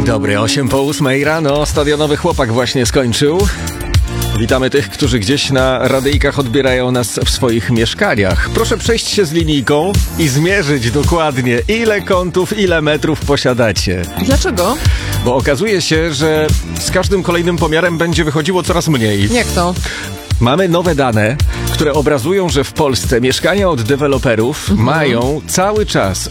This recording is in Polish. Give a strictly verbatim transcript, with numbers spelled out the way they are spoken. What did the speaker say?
Dzień dobry, osiem po ósmej rano, stadionowy chłopak właśnie skończył. Witamy tych, którzy gdzieś na radyjkach odbierają nas w swoich mieszkaniach. Proszę przejść się z linijką i zmierzyć dokładnie, ile kątów, ile metrów posiadacie. Dlaczego? Bo okazuje się, że z każdym kolejnym pomiarem będzie wychodziło coraz mniej. Jak to? Mamy nowe dane, które obrazują, że w Polsce mieszkania od deweloperów mhm. mają cały czas